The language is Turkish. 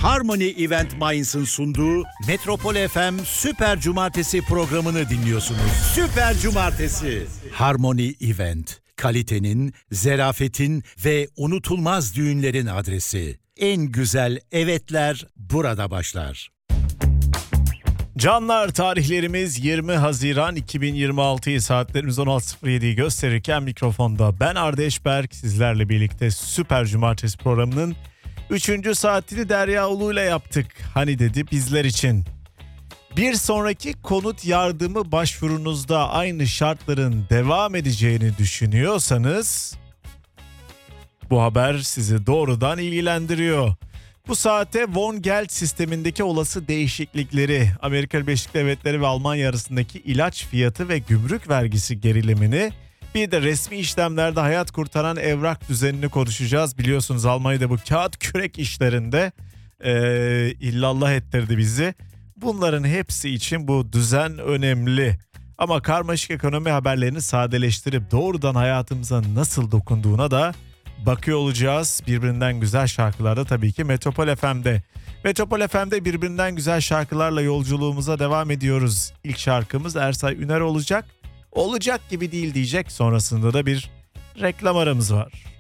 Harmony Event Mainz'ın sunduğu Metropol FM Süper Cumartesi programını dinliyorsunuz. Süper Cumartesi. Harmony Event, kalitenin, zerafetin ve unutulmaz düğünlerin adresi. En güzel evetler burada başlar. Canlar, tarihlerimiz 20 Haziran 2026'yı, saatlerimiz 16.07'yi gösterirken mikrofonda ben Arda Eşberk, sizlerle birlikte Süper Cumartesi programının 3. saatini Derya Ulu ile yaptık. Hani dedi bizler için. Bir sonraki konut yardımı başvurunuzda aynı şartların devam edeceğini düşünüyorsanız bu haber sizi doğrudan ilgilendiriyor. Bu saate Von Geld sistemindeki olası değişiklikleri, Amerika Birleşik Devletleri ve Almanya arasındaki ilaç fiyatı ve gümrük vergisi gerilimini, bir de resmi işlemlerde hayat kurtaran evrak düzenini konuşacağız. Biliyorsunuz Almanya'da bu kağıt kürek işlerinde illallah ettirdi bizi. Bunların hepsi için bu düzen önemli. Ama karmaşık ekonomi haberlerini sadeleştirip doğrudan hayatımıza nasıl dokunduğuna da bakıyor olacağız. Birbirinden güzel şarkılarda tabii ki Metropol FM'de. Metropol FM'de birbirinden güzel şarkılarla yolculuğumuza devam ediyoruz. İlk şarkımız Ersay Üner olacak. Olacak gibi değil diyecek. Sonrasında da bir reklam aramız var.